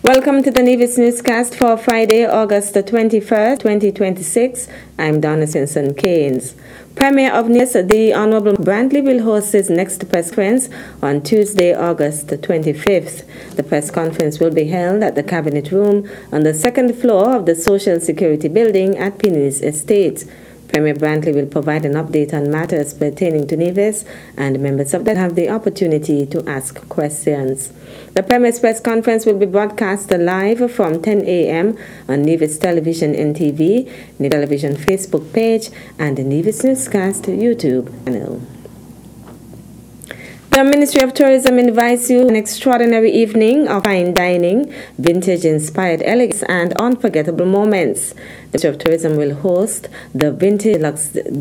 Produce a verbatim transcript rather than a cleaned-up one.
Welcome to the Nevis Newscast for Friday, August the twenty-first, twenty twenty-six. I'm Donna Simpson Keynes. Premier of Nevis, the Honorable Brantley, will host his next press conference on Tuesday, August the twenty-fifth. The press conference will be held at the Cabinet Room on the second floor of the Social Security Building at Pinwich Estate. Premier Brantley will provide an update on matters pertaining to Nevis, and members of that have the opportunity to ask questions. The Premier's press conference will be broadcast live from ten a m on Nevis Television N T V, Nevis Television Facebook page, and the Nevis Newscast YouTube channel. The Ministry of Tourism invites you to an extraordinary evening of fine dining, vintage-inspired elegance, and unforgettable moments. The Ministry of Tourism will host the Vintage Deluxe